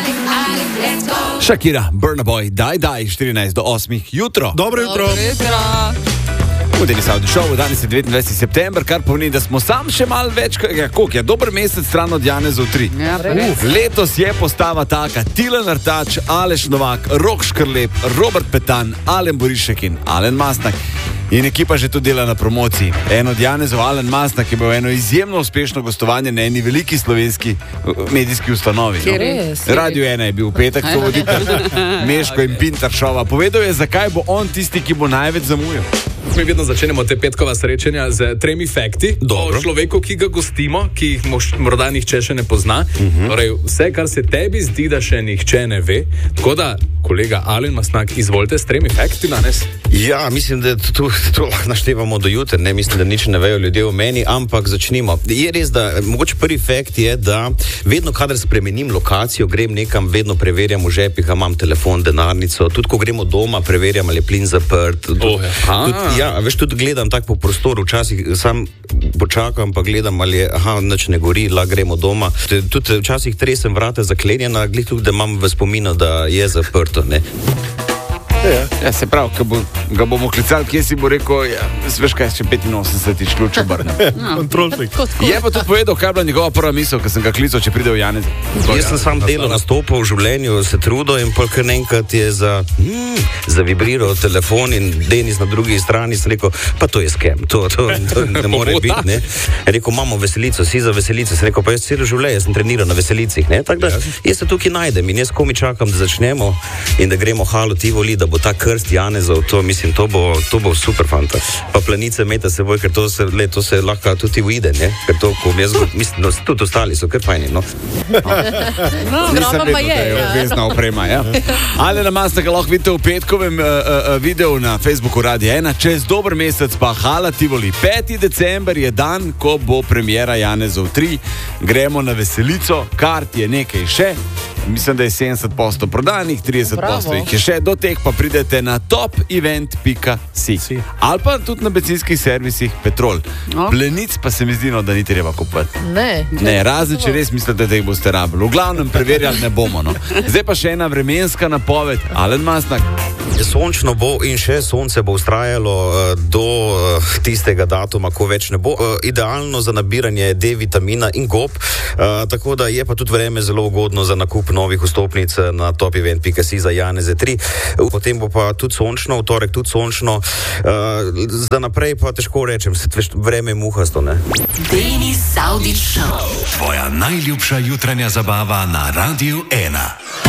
Shakira, Burna Boy, daj, 14 do 8 jutro. Dobro jutro. Udeli Saudi Show, danes je 29. september, kar pomeni, da smo sam še malo več, koliko je, dober mesec stran od Janezov 3. Letos je postava taka: Tilen Artač, Aleš Novak, Rok Škrlep, Robert Petan, Alen Borišek in Alen Mastnak. In ekipa že to dela na promociji. En od Janezov, Alen Mastnak, je bil eno izjemno uspešno gostovanje na eni veliki slovenski medijski ustanovi. Radio 1 je bil v petek, to voditelj Meško in Pintar šova. Povedal je, zakaj bo on tisti, ki bo največ zamujal. Mi vedno začenjamo te petkova srečanja z 3 fakti o človeku, ki ga gostimo, ki jih morda nihče še ne pozna. Torej, vse, kar se tebi zdi, da še nihče ne ve. Tako da, kolega Alen Mastnak, izvolite s 3 fakti danes. Ja, mislim, da to lahko naštevamo do jutra, ne mislim, da nič ne vejo ljudje o meni, ampak začnimo. Je res, da mogoče prvi fakt je, da vedno, kadar spremenim lokacijo, grem nekam, vedno preverjam v žepih, a imam telefon, denarnico, tudi ko gremo doma, preverjam, ali je plin zaprt. Ja, veš, tudi gledam tako po prostoru, včasih sam počakam, pa gledam, ali je, nič ne gori, lahko gremo doma. Tudi včasih tresem vrata zaklenjena, glih tudi, da imam v spominu, da je zaprto, ne. Ja, se pravi, ko ga bomo klicali, kje si bo rekel, ja, veš kaj, še 85 ključ obrnem. Kontrolnik. Je pa tudi povedal, kaj je bila njegova prva misel, ko sem ga klical, če pride v Janez. Jaz sem sam delal nastopal v življenju, se trudil in pol kar enkrat je zavibriral telefon in Denis na drugi strani sem rekel, pa to je skem, to ne more biti, ne. Rekel, imamo veselico, si za veselice, sem rekel, pa jaz celo življenje sem treniral na veselicih, ne. Tako da jaz se tukaj najdem in jaz komi čakam, da začnemo in da gremo Halo Tivoli, da bo ta krst Janezov, to mislim, to bo super fanta. Pa planice meta seboj, ker to se lahko tudi ujde, ne? Ker to, ko jaz mislim, da tudi ostali so kar fajni, no. Nisem vedel, da je obvezna oprema, ja. Alena Mastnaka lahko vidite v petkovem videu na Facebooku Radia 1. Čez dober mesec pa Hala Tivoli. 5. december je dan, ko bo premiera Janezov 3. Gremo na veselico, kart je nekaj še. Mislim, da je 70% prodanih, 30% jih je še. Do teh pa pridete na topevent.si ali pa tudi na bencinskih servisih Petrol. Plenic pa se mi zdi, da ni treba kupiti. Ne, razen če res mislite, da jih boste rabili. V glavnem preverjali ne bomo, no. Zdaj pa še ena vremenska napoved. Alen Mastnak. Sončno bo in še sonce bo ustrajalo do tistega datuma, ko več ne bo. Idealno za nabiranje D-vitamina in gob, tako da je pa tudi vreme zelo ugodno za nakup novih vstopnic na topevent.si za Janeze 3. Potem bo pa tudi sončno, v torek tudi sončno. Za naprej pa težko rečem, vreme je muhasto, ne? Denis Saudi Show. Tvoja najljubša jutranja zabava na Radiu 1.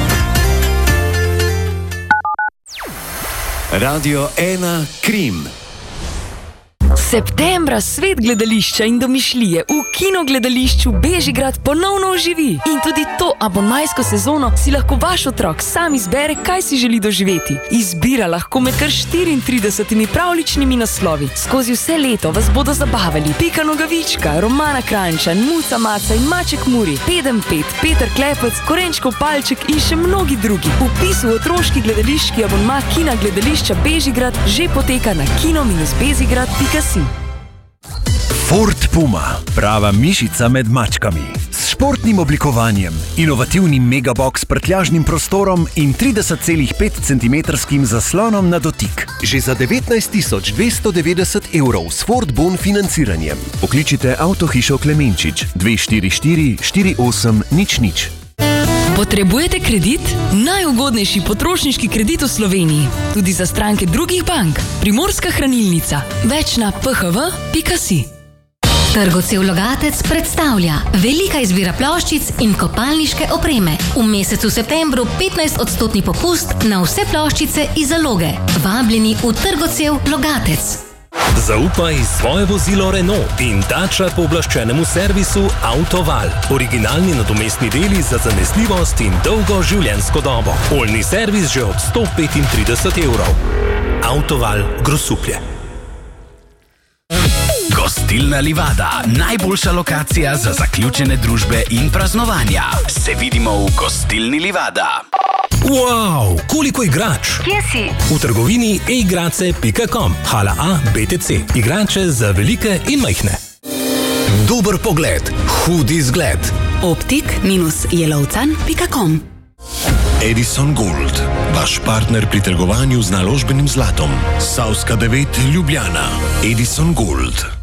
Radio 1 Krim. Septembra svet gledališča in domišljije v kinogledališču Bežigrad ponovno oživi. In tudi to abonmajsko sezono si lahko vaš otrok sam izbere, kaj si želi doživeti. Izbira lahko med kar 34 pravljičnimi naslovi. Skozi vse leto vas bodo zabavali Pika Nogavička, Romana Kranjčan, Muca Maca in Maček Muri, Pedem Pet, Peter Klepec, Korenčkov Palček in še mnogi drugi. Vpis v otroški gledališki abonma Kina gledališča Bežigrad že poteka na kino-bežigrad.si. Ford Puma, prava mišica med mačkami. S športnim oblikovanjem, inovativnim megabox s prtljažnim prostorom in 30,5 cm zaslonom na dotik. Že za 19.290 € s Ford Bon financiranjem. Pokličite Avtohišo Klemenčič 244 48 00. Potrebujete kredit? Najugodnejši potrošniški kredit v Sloveniji. Tudi za stranke drugih bank. Primorska hranilnica. Več na phv.si. Trgocev Logatec predstavlja velika izbira ploščic in kopalniške opreme. V mesecu septembru 15% popust na vse ploščice iz zaloge. Vabljeni v Trgocev Logatec. Zaupaj svoje vozilo Renault in Dacia pooblaščenemu servisu Autoval. Originalni nadomestni deli za zanesljivost in dolgo življenjsko dobo. Oljni servis že od 135 €. Autoval Grosuplje. Gostilna Livada, najboljša lokacija za zaključene družbe in praznovanja. Se vidimo v Gostilni Livada. Wow, koliko igrač! Kje si? V trgovini eigrace.com. Hala A, BTC. Igrače za velike in majhne. Dober pogled, hud izgled. optik-jelovcan.com. Edison Gold, vaš partner pri trgovanju z naložbenim zlatom. Savska 9 Ljubljana. Edison Gold.